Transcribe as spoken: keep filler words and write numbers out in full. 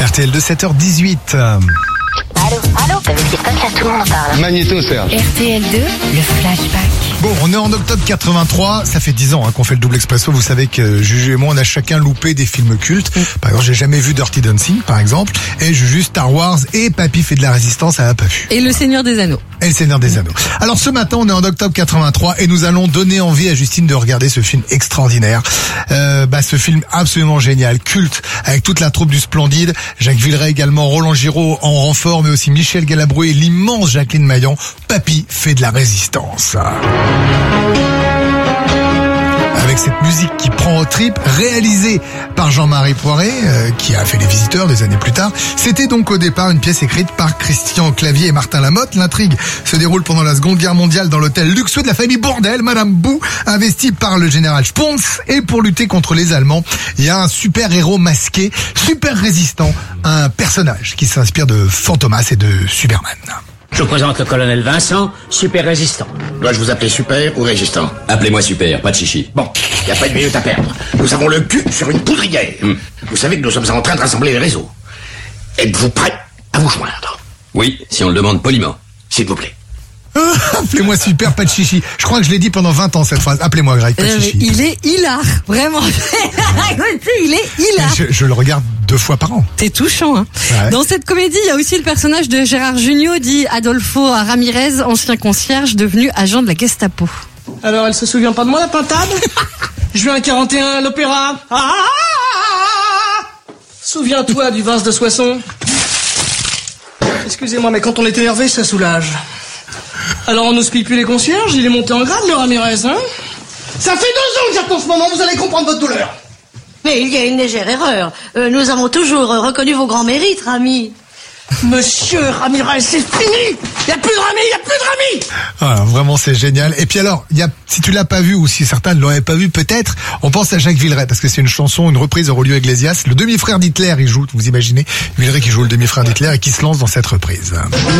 R T L de sept heures dix-huit. Allô, allô, c'est pas que là tout le monde parle. Magnéto, Serge. R T L deux, le flashback. Bon, on est en octobre quatre-vingt-trois, ça fait dix ans hein, qu'on fait le double expresso. Vous savez que Juju et moi, on a chacun loupé des films cultes. Par exemple, j'ai jamais vu Dirty Dancing, par exemple. Et Juju, Star Wars et Papy fait de la résistance, elle n'a pas vu. Et le Seigneur des Anneaux. Et le Seigneur des Anneaux. Alors ce matin, on est en octobre quatre-vingt-trois et nous allons donner envie à Justine de regarder ce film extraordinaire. Euh, bah, ce film absolument génial, culte, avec toute la troupe du Splendide. Jacques Villeray également, Roland Giraud en renfort, mais aussi Michel Galabru et l'immense Jacqueline Maillan. Papy fait de la résistance. Avec cette musique qui prend aux tripes, réalisée par Jean-Marie Poiré, euh, qui a fait Les Visiteurs des années plus tard. C'était donc au départ une pièce écrite par Christian Clavier et Martin Lamotte. L'intrigue se déroule pendant la Seconde Guerre mondiale dans l'hôtel luxueux de la famille Bourdelle, Madame Bou, investi par le général Spons. Et pour lutter contre les Allemands, il y a un super héros masqué, super résistant, un personnage qui s'inspire de Fantomas et de Superman. Je vous présente le colonel Vincent, super résistant. Dois-je vous appeler super ou résistant? Appelez-moi super, pas de chichi. Bon, il n'y a pas de minute à perdre. Nous avons le cul sur une poudrière. Mm. Vous savez que nous sommes en train de rassembler les réseaux. Êtes-vous prêt à vous joindre? Oui, si on le demande poliment. S'il vous plaît. Appelez-moi super, pas de chichi. Je crois que je l'ai dit pendant vingt ans cette phrase. Appelez-moi Greg, pas de Euh, chichi. il est hilar, vraiment. Il est hilar. Je, je le regarde deux fois par an. C'est touchant, hein. Ouais. Dans cette comédie, il y a aussi le personnage de Gérard Jugnot, dit Adolfo Ramirez, ancien concierge devenu agent de la Gestapo. Alors, elle se souvient pas de moi, la pintade? Juin quarante et un, à l'opéra. Ah, souviens-toi du Vince de Soissons. Excusez-moi, mais quand on est énervé, ça soulage. Alors, on n'hospite plus les concierges, il est monté en grade, le Ramirez, hein? Ça fait deux ans que j'attends ce moment, vous allez comprendre votre douleur. Mais il y a une légère erreur. Euh, nous avons toujours euh, reconnu vos grands mérites, Rami. Monsieur Ramirez, c'est fini. Il n'y a plus de Rami, il n'y a plus de Rami. Voilà, vraiment c'est génial. Et puis alors, il y a, si tu l'as pas vu ou si certains ne l'auraient pas vu, peut-être, on pense à Jacques Villeray parce que c'est une chanson, une reprise de Rolio Iglesias. Le demi-frère d'Hitler, il joue, vous imaginez, Villeray qui joue le demi-frère d'Hitler et qui se lance dans cette reprise.